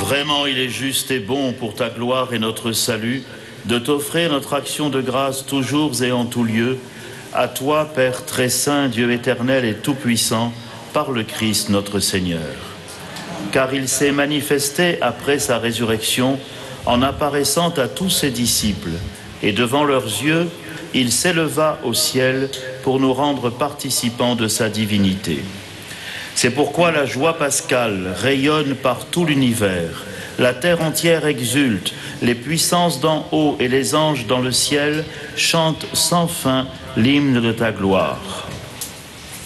Vraiment, il est juste et bon pour ta gloire et notre salut de t'offrir notre action de grâce toujours et en tout lieu, à toi, Père très saint, Dieu éternel et tout-puissant, par le Christ notre Seigneur. Car il s'est manifesté après sa résurrection en apparaissant à tous ses disciples, et devant leurs yeux, il s'éleva au ciel pour nous rendre participants de sa divinité. C'est pourquoi la joie pascale rayonne par tout l'univers, la terre entière exulte, les puissances d'en haut et les anges dans le ciel chantent sans fin l'hymne de ta gloire.